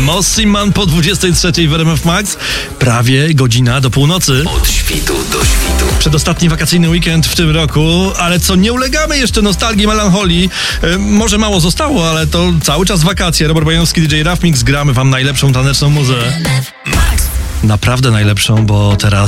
Mossy Man po 23 w RMF Max. Prawie godzina do północy. Od świtu do świtu. Przedostatni wakacyjny weekend w tym roku, ale co, nie ulegamy jeszcze nostalgii, melancholii. Może mało zostało, ale to cały czas wakacje. Robert Bajowski, DJ Raf Mix, gramy wam najlepszą taneczną muzę. Naprawdę najlepszą, bo teraz